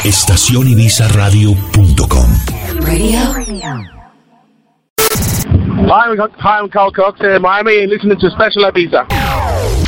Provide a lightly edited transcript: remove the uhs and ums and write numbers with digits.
estacionibizaradio.com. Hi, I'm Carl Cox in Miami, listening to Special Ibiza.